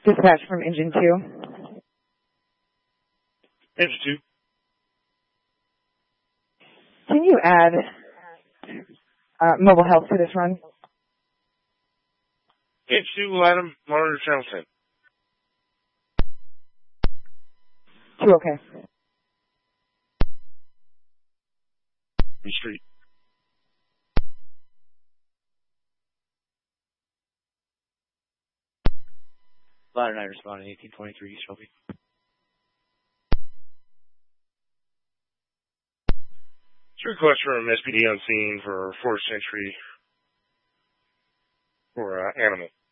Dispatch from Engine 2. Engine 2. Can you add mobile health to this run? Engine 2 will add them. Monitor channel 10. 2 okay. Street. Ladder 9 responding, 1823 Shelby. Request from SPD on scene for 4th Century for Animal.